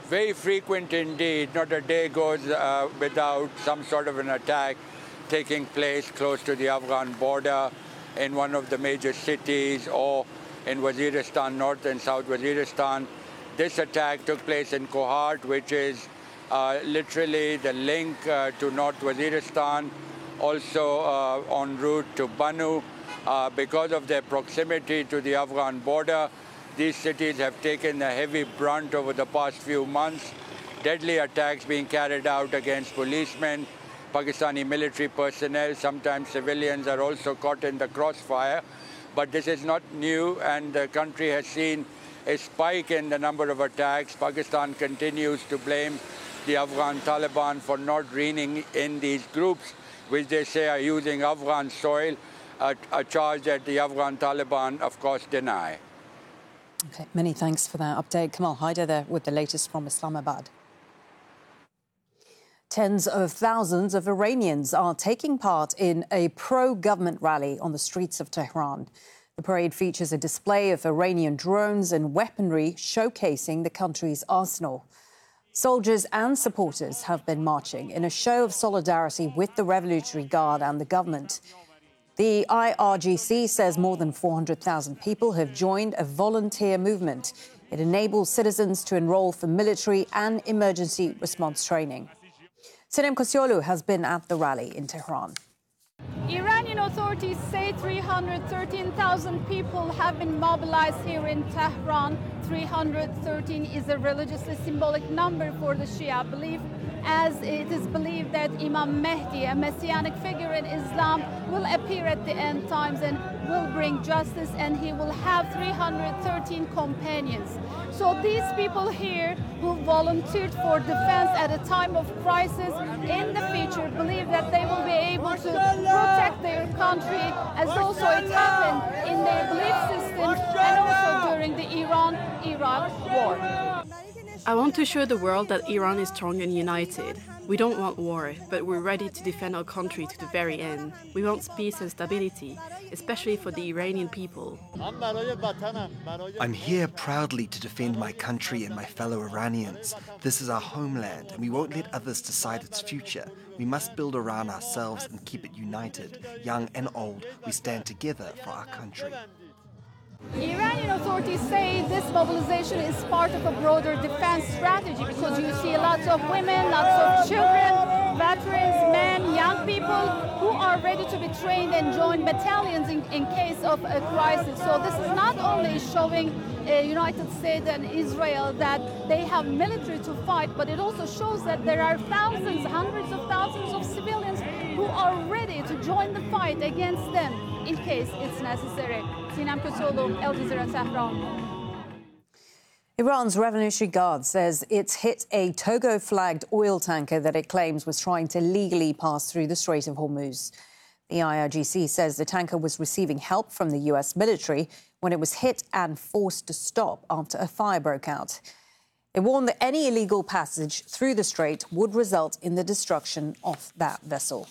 Very frequent indeed. Not a day goes without some sort of an attack taking place close to the Afghan border in one of the major cities or in Waziristan, North and South Waziristan. This attack took place in Kohat, which is literally the link to North Waziristan, also en route to Banu. Because of their proximity to the Afghan border, these cities have taken a heavy brunt over the past few months. Deadly attacks being carried out against policemen, Pakistani military personnel. Sometimes civilians are also caught in the crossfire. But this is not new, and the country has seen a spike in the number of attacks. Pakistan continues to blame the Afghan Taliban for not reining in these groups, which they say are using Afghan soil, a charge that the Afghan Taliban, of course, deny. OK, many thanks for that update. Kamal Haider there with the latest from Islamabad. Tens of thousands of Iranians are taking part in a pro-government rally on the streets of Tehran. The parade features a display of Iranian drones and weaponry showcasing the country's arsenal. Soldiers and supporters have been marching in a show of solidarity with the Revolutionary Guard and the government. The IRGC says more than 400,000 people have joined a volunteer movement. It enables citizens to enroll for military and emergency response training. Sinem Kosioglu has been at the rally in Tehran. Iranian authorities say 313,000 people have been mobilized here in Tehran. 313 is a religiously symbolic number for the Shia belief, as it is believed that Imam Mehdi, a messianic figure in Islam, will appear at the end times and will bring justice, and he will have 313 companions. So these people here who volunteered for defense at a time of crisis in the future believe that they will be able to protect their country, as also it happened in their belief system and also during the Iran-Iraq war. I want to show the world that Iran is strong and united. We don't want war, but we're ready to defend our country to the very end. We want peace and stability, especially for the Iranian people. I'm here proudly to defend my country and my fellow Iranians. This is our homeland, and we won't let others decide its future. We must build Iran ourselves and keep it united. Young and old, we stand together for our country. Iranian authorities say this mobilization is part of a broader defense strategy, because you see lots of women, lots of children, veterans, men, young people who are ready to be trained and join battalions in case of a crisis. So this is not only showing United States and Israel that they have military to fight, but it also shows that there are thousands, hundreds of thousands of civilians who are ready to join the fight against them in case it's necessary. Sinem Kosioglu, Al Jazeera, Tehran. Iran's Revolutionary Guard says it's hit a Togo-flagged oil tanker that it claims was trying to legally pass through the Strait of Hormuz. The IRGC says the tanker was receiving help from the US military when it was hit and forced to stop after a fire broke out. It warned that any illegal passage through the strait would result in the destruction of that vessel.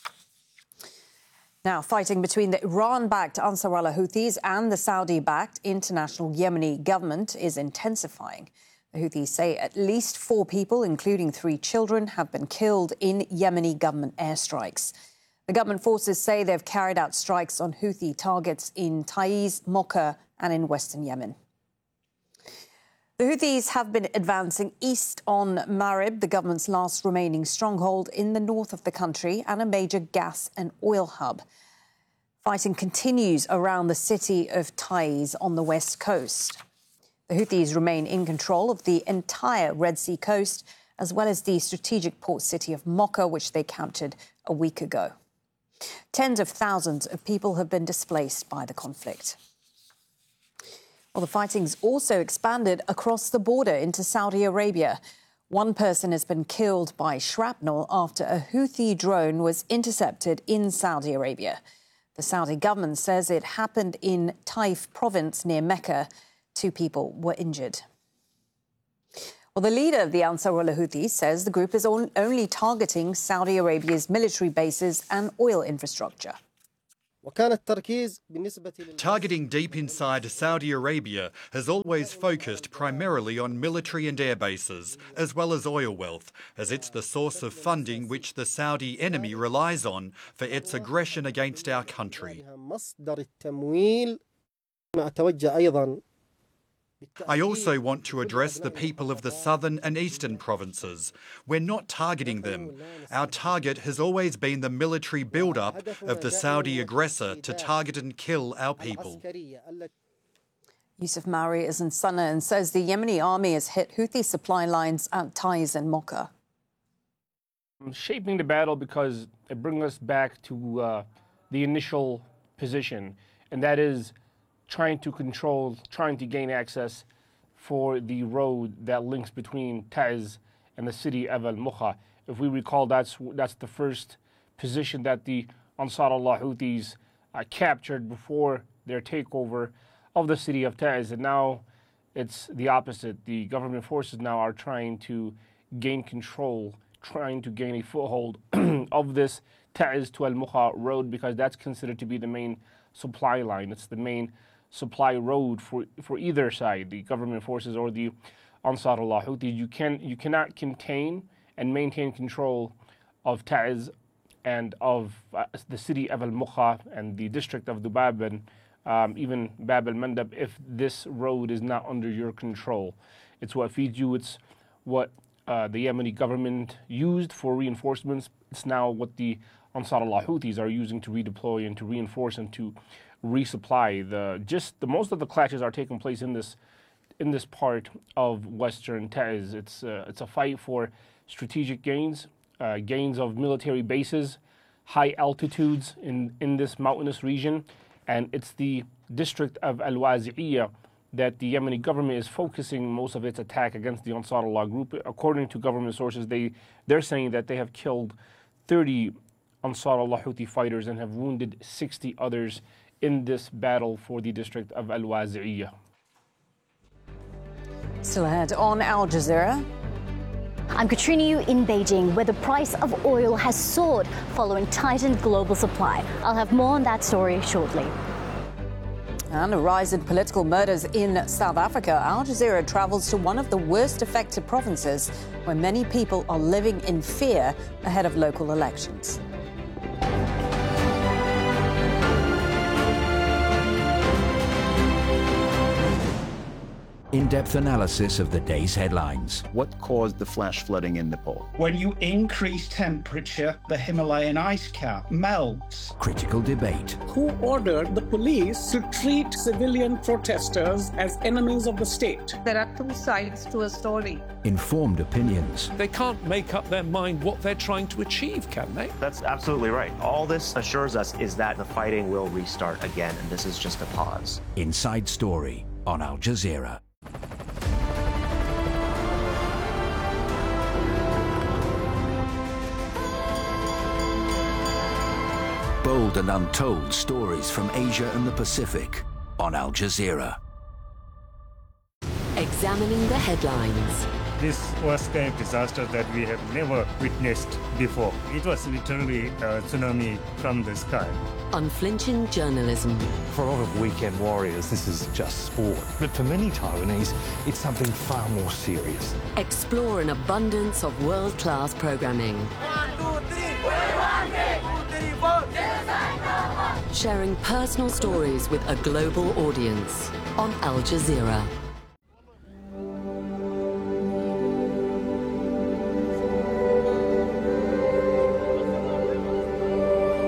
Now, fighting between the Iran-backed Ansar al-Houthis and the Saudi-backed International Yemeni government is intensifying. The Houthis say at least 4 people, including 3 children, have been killed in Yemeni government airstrikes. The government forces say they've carried out strikes on Houthi targets in Taiz, Mocha and in western Yemen. The Houthis have been advancing east on Marib, the government's last remaining stronghold in the north of the country and a major gas and oil hub. Fighting continues around the city of Taiz on the west coast. The Houthis remain in control of the entire Red Sea coast, as well as the strategic port city of Mocha, which they captured a week ago. Tens of thousands of people have been displaced by the conflict. Well, the fighting's also expanded across the border into Saudi Arabia. One person has been killed by shrapnel after a Houthi drone was intercepted in Saudi Arabia. The Saudi government says it happened in Taif province near Mecca. 2 people were injured. Well, the leader of the Ansar al-Houthi says the group is only targeting Saudi Arabia's military bases and oil infrastructure. Targeting deep inside Saudi Arabia has always focused primarily on military and air bases, as well as oil wealth, as it's the source of funding which the Saudi enemy relies on for its aggression against our country. I also want to address the people of the southern and eastern provinces. We're not targeting them. Our target has always been the military build-up of the Saudi aggressor to target and kill our people. Yusuf Mauri is in Sana'a and says the Yemeni army has hit Houthi supply lines at Taiz and Mocha. I'm shaping the battle because it brings us back to the initial position, and that is trying to control, trying to gain access for the road that links between Taiz and the city of Al-Mukha. If we recall, that's the first position that the Ansar Allah Houthis captured before their takeover of the city of Taiz. And now it's the opposite. The government forces now are trying to gain control, trying to gain a foothold of this Taiz to Al-Mukha road, because that's considered to be the main supply line. It's the main supply road for either side, the government forces or the Ansar Allah Houthis. You cannot contain and maintain control of Taiz and of the city of Al-Mukha and the district of Dubab and even Bab al-Mandab if this road is not under your control. It's what feeds you. It's what the Yemeni government used for reinforcements. It's now what the Ansar Allah Houthis are using to redeploy and to reinforce and to resupply. Most of the clashes are taking place in this part of western Taiz. It's a fight for strategic gains, gains of military bases, high altitudes in this mountainous region, and it's the district of Al-Wazi'iyah that the Yemeni government is focusing most of its attack against the Ansar Allah group. According to government sources, they're saying that they have killed 30 Ansar Allah Houthi fighters and have wounded 60 others in this battle for the district of Al-Wazi'iyah. Still ahead on Al Jazeera. I'm Katrina Yu in Beijing, where the price of oil has soared following tightened global supply. I'll have more on that story shortly. And a rise in political murders in South Africa. Al Jazeera travels to one of the worst affected provinces where many people are living in fear ahead of local elections. In-depth analysis of the day's headlines. What caused the flash flooding in Nepal? When you increase temperature, the Himalayan ice cap melts. Critical debate. Who ordered the police to treat civilian protesters as enemies of the state? There are two sides to a story. Informed opinions. They can't make up their mind what they're trying to achieve, can they? That's absolutely right. All this assures us is that the fighting will restart again, and this is just a pause. Inside Story on Al Jazeera. Bold and untold stories from Asia and the Pacific on Al Jazeera. Examining the headlines. This was kind of disaster that we have never witnessed before. It was literally a tsunami from the sky. Unflinching journalism. For a lot of weekend warriors, this is just sport. But for many Taiwanese, it's something far more serious. Explore an abundance of world-class programming. 1, 2, 3. We want it. 2, 3, 4. Genocide no more. Sharing personal stories with a global audience on Al Jazeera.